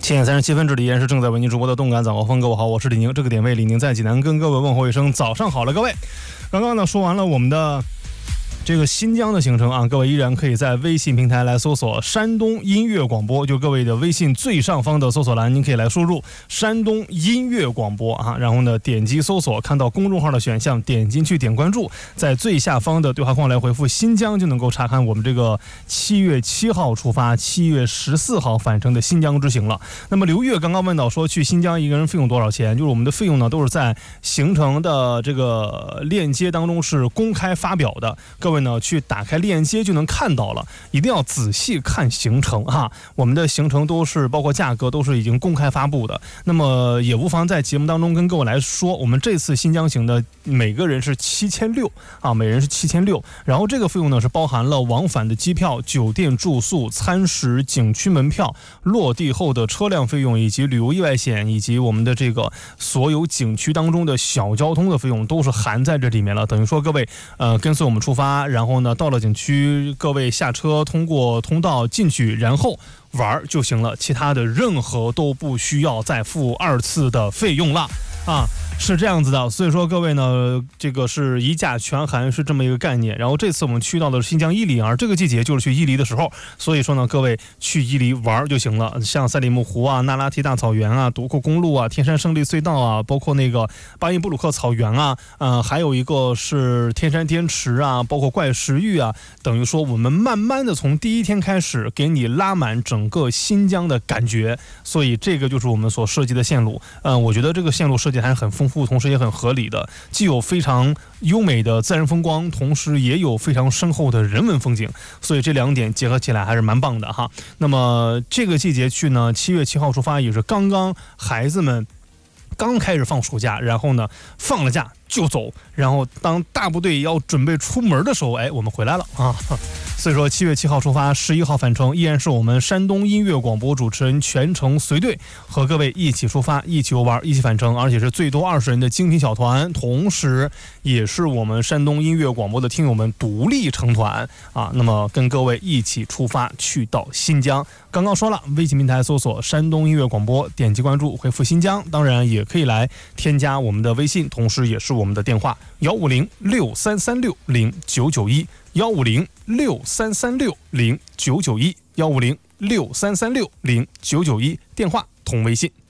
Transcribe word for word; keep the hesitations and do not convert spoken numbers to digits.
七点三十七分，这里依然是正在为您直播的动感早高峰。各位好，我是李宁。这个点位，李宁在济南跟各位问候一声早上好了，各位。刚刚呢说完了我们的这个新疆的行程啊，各位依然可以在微信平台来搜索山东音乐广播，就各位的微信最上方的搜索栏，您可以来输入山东音乐广播啊，然后呢点击搜索，看到公众号的选项，点进去点关注，在最下方的对话框来回复新疆，就能够查看我们这个七月七号出发，七月十四号返程的新疆之行了。那么刘月刚刚问到说去新疆一个人费用多少钱，就是我们的费用呢都是在行程的这个链接当中是公开发表的，各位呢去打开链接就能看到了，一定要仔细看行程哈。我们的行程都是包括价格都是已经公开发布的，那么也无妨在节目当中跟各位来说，我们这次新疆行的每个人是七千六啊，每人是七千六，然后这个费用呢是包含了往返的机票、酒店住宿、餐食、景区门票、落地后的车辆费用，以及旅游意外险，以及我们的这个所有景区当中的小交通的费用都是含在这里面了。等于说各位呃跟随我们出发，然后呢到了景区，各位下车通过通道进去，然后玩就行了，其他的任何都不需要再付二次的费用了啊。是这样子的，所以说各位呢，这个是一价全含是这么一个概念。然后这次我们去到的新疆伊犁，而这个季节就是去伊犁的时候，所以说呢，各位去伊犁玩就行了。像赛里木湖啊、那拉提大草原啊、独库公路啊、天山胜利隧道啊，包括那个巴音布鲁克草原啊，呃，还有一个是天山滇池啊，包括怪石峪啊，等于说我们慢慢的从第一天开始给你拉满整个新疆的感觉，所以这个就是我们所设计的线路。嗯、呃，我觉得这个线路设计还是很丰富，同时也很合理的，既有非常优美的自然风光，同时也有非常深厚的人文风景，所以这两点结合起来还是蛮棒的哈。那么这个季节去呢，七月七号出发，也是刚刚孩子们刚开始放暑假，然后呢放了假就走，然后当大部队要准备出门的时候，哎，我们回来了啊。所以说七月七号出发，十一号返程，依然是我们山东音乐广播主持人全程随队，和各位一起出发，一起游玩，一起返程，而且是最多二十人的精品小团，同时也是我们山东音乐广播的听友们独立成团啊。那么跟各位一起出发，去到新疆。刚刚说了，微信平台搜索山东音乐广播，点击关注，回复新疆，当然也可以来添加我们的微信，同时也是我们的电话幺五零六三三六零九九一。幺五零六三三六零九九一，幺五零六三三六零九九一，电话同微信。